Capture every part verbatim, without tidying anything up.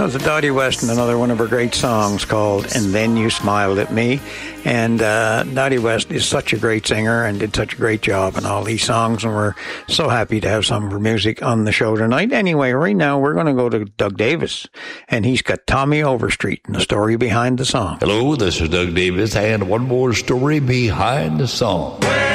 That was Dottie West and another one of her great songs called And Then You Smiled at Me. And uh, Dottie West is such a great singer and did such a great job in all these songs, and we're so happy to have some of her music on the show tonight. Anyway, right now we're going to go to Doug Davis, and he's got Tommy Overstreet and the story behind the song. Hello, this is Doug Davis, and one more story behind the song.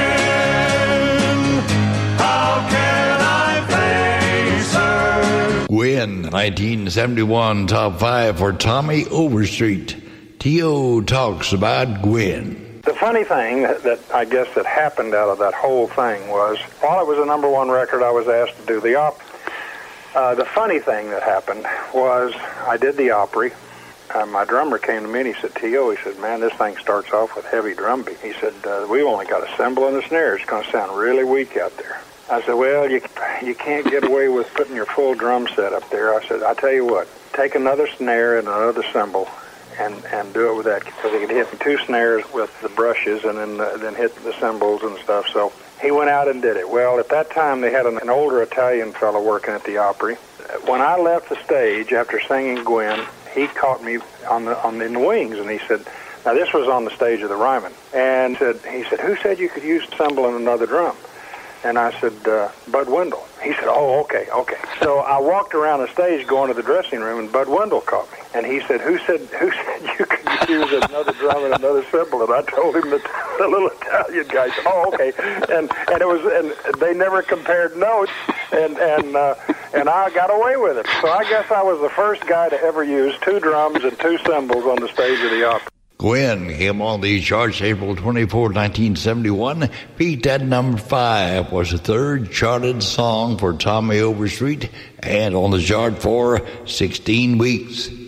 Gwen, nineteen seventy-one, top five for Tommy Overstreet. T O talks about Gwen. The funny thing that, that I guess that happened out of that whole thing was, while it was a number one record, I was asked to do the Opry. Uh, the funny thing that happened was I did the Opry. Uh, my drummer came to me and he said, T O, he said, man, this thing starts off with heavy drum beat. He said, uh, we've only got a cymbal and a snare. It's going to sound really weak out there. I said, well, you you can't get away with putting your full drum set up there. I said, I tell you what, take another snare and another cymbal and, and do it with that. Because he could hit two snares with the brushes and then uh, then hit the cymbals and stuff. So he went out and did it. Well, at that time, they had an, an older Italian fellow working at the Opry. When I left the stage after singing Gwen, he caught me on the on the, in the wings, and he said, now this was on the stage of the Ryman, and said, he said, who said you could use cymbal and another drum? And I said, uh, Bud Wendell. He said, oh, okay, okay. So I walked around the stage going to the dressing room, and Bud Wendell caught me. And he said, who said who said you could use another drum and another cymbal? And I told him that the little Italian guy said, oh, okay. And and it was, and they never compared notes, and and uh, and I got away with it. So I guess I was the first guy to ever use two drums and two cymbals on the stage of the Opry. Gwen came on the charts April twenty-fourth, nineteen seventy-one. Peaked at number five, was the third charted song for Tommy Overstreet, and on the chart for sixteen weeks.